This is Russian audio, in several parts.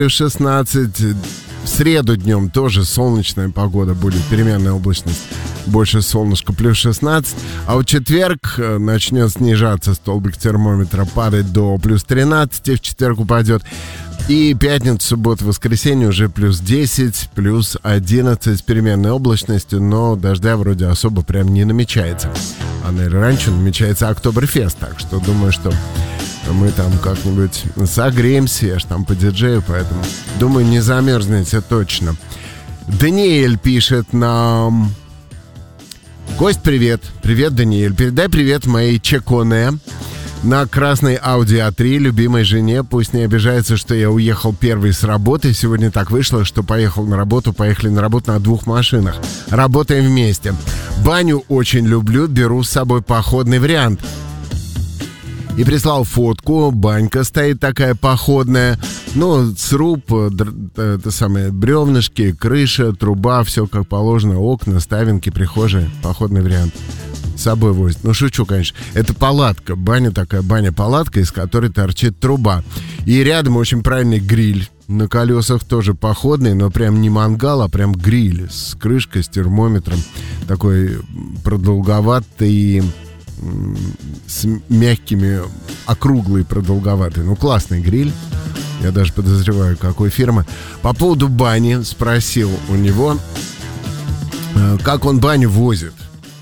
плюс 16. В среду днем тоже солнечная погода будет, переменная облачность, больше солнышка, плюс 16. А в четверг начнет снижаться столбик термометра, падать до плюс 13, в четверг упадет. И пятницу, субботу, воскресенье уже плюс 10, плюс 11 с переменной облачностью, но дождя вроде особо прям не намечается. А, наверное, раньше намечается Октоберфест, так что думаю, что мы там как-нибудь согреемся, я ж там по диджею, поэтому, думаю, не замерзнете точно. Даниэль пишет нам: гость, привет. Привет, Даниэль. Передай привет моей Чеконе на красной Audi A3, любимой жене. Пусть не обижается, что я уехал первый с работы. Сегодня так вышло, что поехали на работу на 2 машинах. Работаем вместе. Баню очень люблю, беру с собой походный вариант. И прислал фотку. Банька стоит такая походная. Ну, сруб, бревнышки, крыша, труба, все как положено. Окна, ставинки, прихожая. Походный вариант. С собой возит. Ну, шучу, конечно. Это палатка. Баня такая, баня-палатка, из которой торчит труба. И рядом очень правильный гриль. На колесах тоже походный, но прям не мангал, а прям гриль. С крышкой, с термометром. Такой продолговатый, с мягкими, округлый, продолговатый. Ну, классный гриль. Я даже подозреваю, какой фирмы. По поводу бани спросил у него, как он баню возит.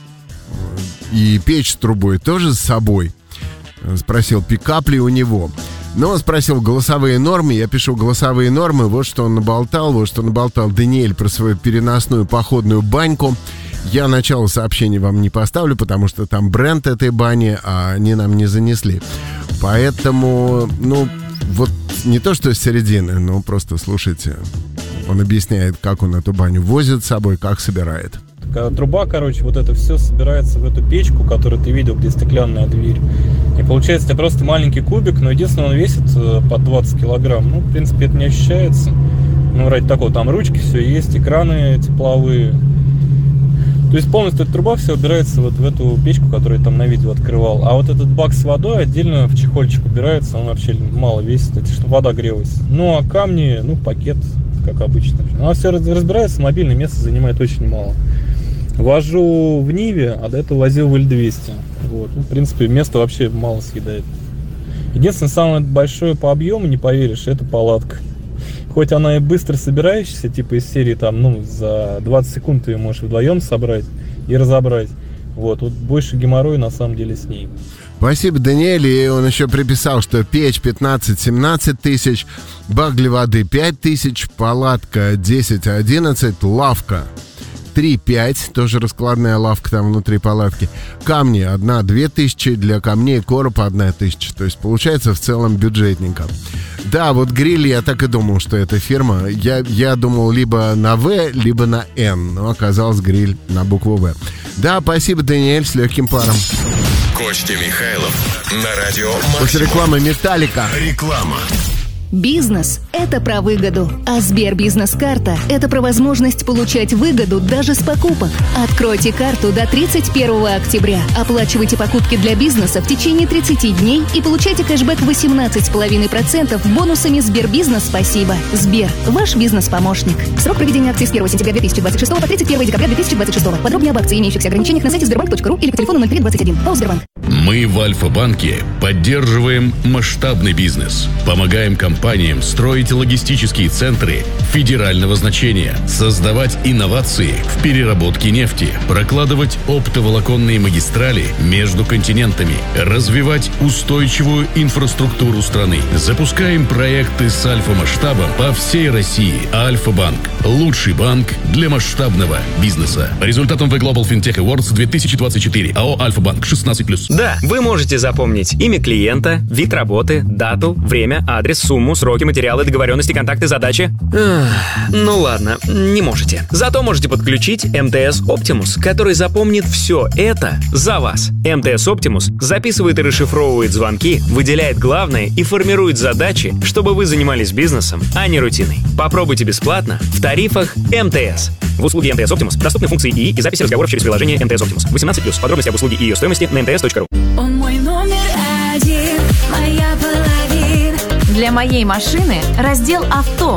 И печь с трубой тоже с собой. Спросил, пикап ли у него. Но он спросил голосовые нормы. Я пишу голосовые нормы. Вот что он наболтал. Даниэль про свою переносную походную баньку. Я начало сообщения вам не поставлю, потому что там бренд этой бани, а они нам не занесли. Поэтому, вот не то что с середины, но просто слушайте. Он объясняет, как он эту баню возит с собой, как собирает. Труба, вот это все собирается в эту печку, которую ты видел, где стеклянная дверь. И получается, у тебя просто маленький кубик, но единственное, он весит под 20 килограмм. Ну, в принципе, это не ощущается. Ну, ради такого, там ручки все есть, экраны тепловые. То есть полностью эта труба все убирается вот в эту печку, которую я там на видео открывал. А вот этот бак с водой отдельно в чехольчик убирается, он вообще мало весит, чтобы вода грелась. Ну, а камни, пакет, как обычно. А все разбирается, мобильное место занимает очень мало. Вожу в Ниве, а до этого возил в L200. Вот. В принципе, место вообще мало съедает. Единственное, самое большое по объему, не поверишь, это палатка. Хоть она и быстро собирающаяся, типа из серии за 20 секунд ты ее можешь вдвоем собрать и разобрать. Вот больше геморроя на самом деле с ней. Спасибо, Даниэль. И он еще приписал, что печь 15-17 тысяч, бак для воды 5 тысяч, палатка 10-11, лавка 3-5, тоже раскладная лавка там внутри палатки. Камни 1-2 тысячи, для камней короб 1 тысяча. То есть получается в целом бюджетненько. Да, вот гриль, я так и думал, что это фирма. Я думал либо на В, либо на Н, но оказалось гриль на букву В. Да, спасибо, Даниэль, с легким паром. Костя Михайлов на радио Максимум. После рекламы Металлика. Реклама. Бизнес – это про выгоду, а Сбербизнес-карта – это про возможность получать выгоду даже с покупок. Откройте карту до 31 октября, оплачивайте покупки для бизнеса в течение 30 дней и получайте кэшбэк 18,5% бонусами Сбербизнес «Спасибо». Сбер – ваш бизнес-помощник. Срок проведения акции с 1 сентября 2026 по 31 декабря 2026. Подробнее об акции и имеющихся ограничениях на сайте sberbank.ru или по телефону 0321. ПАО «Сбербанк». Мы в Альфа-банке поддерживаем масштабный бизнес, помогаем компаниям строить логистические центры федерального значения, создавать инновации в переработке нефти, прокладывать оптоволоконные магистрали между континентами, развивать устойчивую инфраструктуру страны. Запускаем проекты с альфа-масштабом по всей России. Альфа-банк – лучший банк для масштабного бизнеса. По результатам The Global FinTech Awards 2024. АО «Альфа-банк» 16+. Да, вы можете запомнить имя клиента, вид работы, дату, время, адрес, сумму, сроки, материалы, договоренности, контакты, задачи. Ну ладно, не можете. Зато можете подключить МТС Optimus, который запомнит все это за вас. МТС Optimus записывает и расшифровывает звонки, выделяет главное и формирует задачи, чтобы вы занимались бизнесом, а не рутиной. Попробуйте бесплатно в тарифах МТС. В услуге МТС Optimus доступны функции ИИ и записи разговоров через приложение МТС Optimus. 18+. Подробности об услуге и ее стоимости на mts.ru. Он мой номер один, моя половина. Для моей машины раздел «Авто».